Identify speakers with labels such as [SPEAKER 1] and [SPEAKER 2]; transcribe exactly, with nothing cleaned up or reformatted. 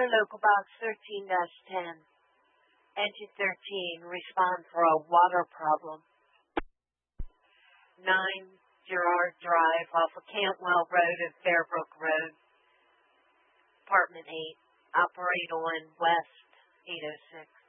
[SPEAKER 1] local box thirteen dash ten. Engine thirteen, respond for a water problem. nine Gerard Drive off of Cantwell Road and Fairbrook Road. Apartment eight, operate on West eight oh six.